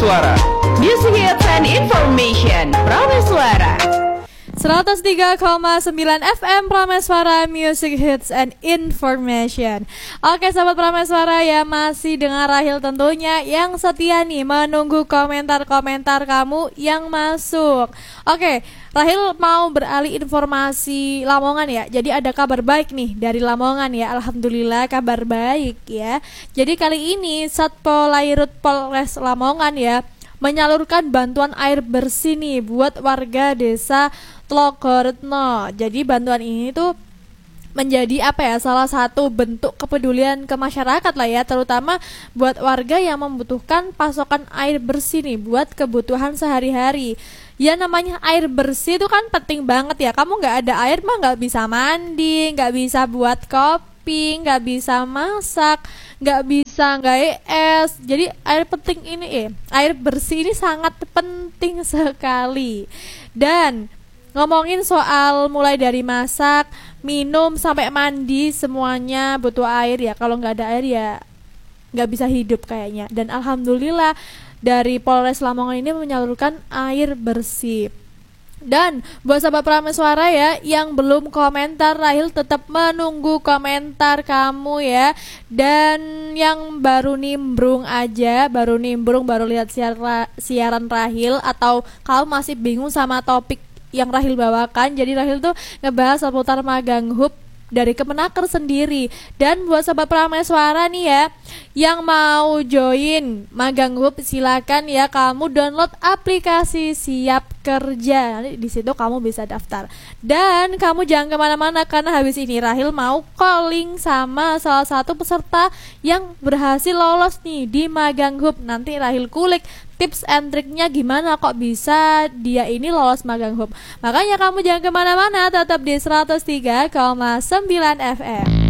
Prameswara. Music hits and information. Prameswara. 103,9 FM Prameswara, Music Hits and Information. Oke sahabat Prameswara ya, masih dengan Rahil tentunya yang setia nih menunggu komentar-komentar kamu yang masuk. Oke, Rahil mau beralih informasi Lamongan ya. Jadi ada kabar baik nih dari Lamongan ya. Alhamdulillah kabar baik ya. Jadi kali ini Satpol Lairut Polres Lamongan ya menyalurkan bantuan air bersih nih buat warga desa Tlogoretno. Jadi bantuan ini tuh menjadi salah satu bentuk kepedulian ke masyarakat lah ya, terutama buat warga yang membutuhkan pasokan air bersih nih buat kebutuhan sehari-hari. Ya namanya air bersih itu kan penting banget ya. Kamu nggak ada air mah nggak bisa mandi, nggak bisa buat kopi, nggak bisa masak, nggak bisa es. Jadi air penting ini air bersih ini sangat penting sekali. Dan ngomongin soal mulai dari masak, minum sampai mandi semuanya butuh air ya. Kalau nggak ada air ya nggak bisa hidup kayaknya. Dan alhamdulillah dari Polres Lamongan ini menyalurkan air bersih. Dan buat sahabat Prameswara ya yang belum komentar, Rahil tetap menunggu komentar kamu ya. Dan yang baru nimbrung, baru lihat siaran Rahil, atau kamu masih bingung sama topik yang Rahil bawakan. Jadi Rahil tuh ngebahas seputar magang hub dari Kemenaker sendiri. Dan buat sahabat Prameswara nih ya yang mau join magang hub, silakan ya kamu download aplikasi Siap Kerja. Nanti di situ kamu bisa daftar. Dan kamu jangan kemana-mana karena habis ini Rahil mau calling sama salah satu peserta yang berhasil lolos nih di magang hub. Nanti Rahil kulik tips and triknya gimana kok bisa dia ini lolos magang hub. Makanya kamu jangan kemana-mana, tetap di 103,9 FM.